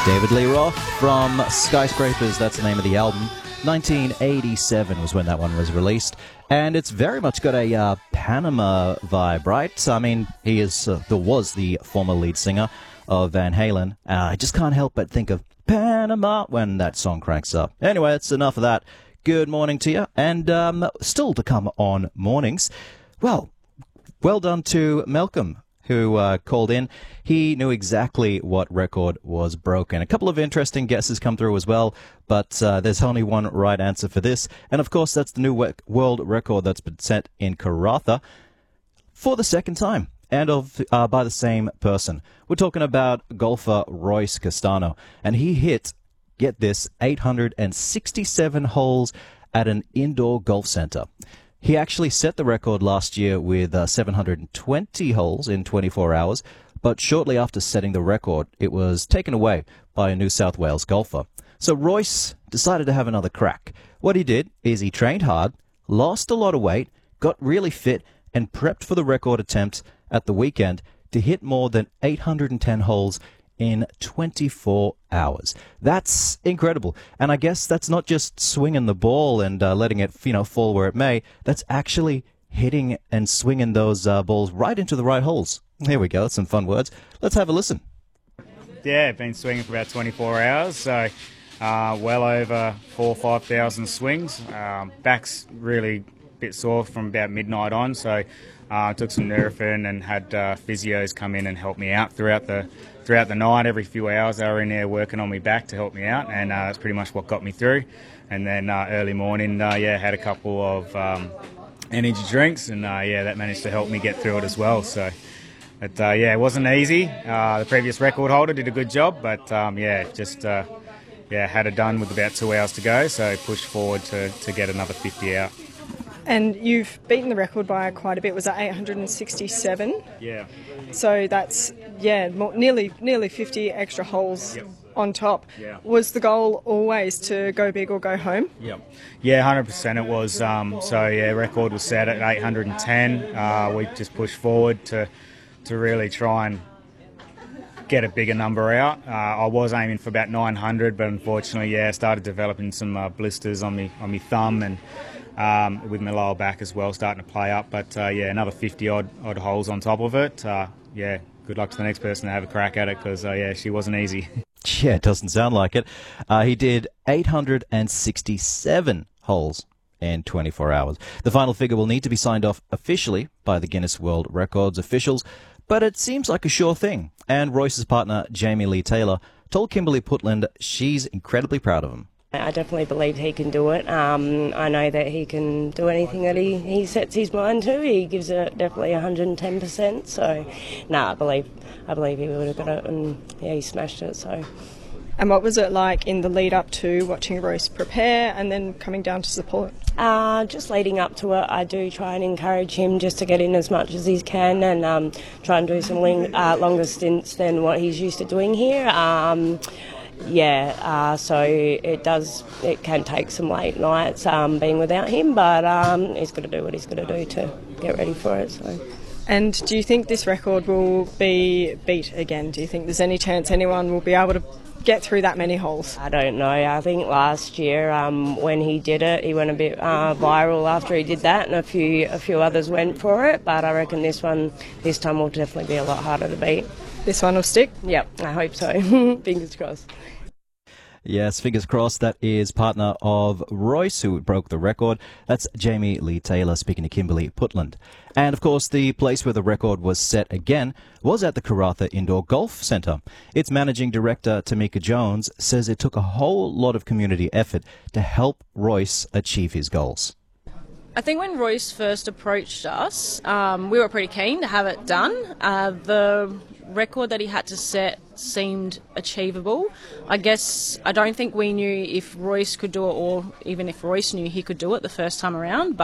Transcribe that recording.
David Lee Roth from Skyscrapers, that's the name of the album. 1987 was when that one was released, and it's very much got a Panama vibe, right? I mean, he is was the former lead singer of Van Halen. I just can't help but think of Panama when that song cranks up. Anyway, that's enough of that. Good morning to you, and still to come on mornings. Well done to Malcolm, who called in. He knew exactly what record was broken. A couple of interesting guesses come through as well, but there's only one right answer for this. And of course, that's the new world record that's been set in Karratha for the second time, and by the same person. We're talking about golfer Royce Castano, and he hit, get this, 867 holes at an indoor golf center. He actually set the record last year with 720 holes in 24 hours, but shortly after setting the record, it was taken away by a New South Wales golfer. So Royce decided to have another crack. What he did is he trained hard, lost a lot of weight, got really fit, and prepped for the record attempt at the weekend to hit more than 810 holes in 24 hours. That's incredible. And I guess that's not just swinging the ball and letting it, fall where it may. That's actually hitting and swinging those balls right into the right holes. Here we go. That's some fun words. Let's have a listen. Yeah, I've been swinging for about 24 hours, so well over 4,000 or 5,000 swings. Back's really a bit sore from about midnight on, so I took some Nurofen and had physios come in and help me out throughout the night. Every few hours they were in there working on me back to help me out, and that's pretty much what got me through. And then early morning, had a couple of energy drinks, and that managed to help me get through it as well. So, but it wasn't easy. The previous record holder did a good job, but had it done with about 2 hours to go, so pushed forward to get another 50 out. And you've beaten the record by quite a bit. Was that 867? Yeah. So that's, nearly 50 extra holes on top. Yeah. Was the goal always to go big or go home? Yeah, 100% it was. Record was set at 810. We just pushed forward to really try and get a bigger number out. I was aiming for about 900, but unfortunately, I started developing some blisters on me thumb and with my lower back as well, starting to play up. But another 50 odd holes on top of it. Good luck to the next person to have a crack at it, because she wasn't easy. Yeah, it doesn't sound like it. He did 867 holes in 24 hours. The final figure will need to be signed off officially by the Guinness World Records officials, but it seems like a sure thing. And Royce's partner, Jamie Lee Taylor, told Kimberly Putland she's incredibly proud of him. I definitely believe he can do it. I know that he can do anything that he sets his mind to. He gives it definitely 110%. So, I believe he would have got it, and he smashed it. So. And what was it like in the lead up to watching Royce prepare and then coming down to support? Just leading up to it, I do try and encourage him just to get in as much as he can, and try and do some longer stints than what he's used to doing here. So it can take some late nights being without him, but he's got to do what he's got to do to get ready for it. So. And do you think this record will be beat again? Do you think there's any chance anyone will be able to get through that many holes? I don't know. I think last year when he did it, he went a bit viral after he did that, and a few others went for it, but I reckon this time will definitely be a lot harder to beat. This one will stick? Yep, I hope so. Fingers crossed. Yes, fingers crossed. That is partner of Royce, who broke the record. That's Jamie Lee Taylor speaking to Kimberly Putland. And, of course, the place where the record was set again was at the Karratha Indoor Golf Centre. Its managing director, Tamika Jones, says it took a whole lot of community effort to help Royce achieve his goals. I think when Royce first approached us, we were pretty keen to have it done. The record that he had to set seemed achievable. I guess I don't think we knew if Royce could do it, or even if Royce knew he could do it the first time around.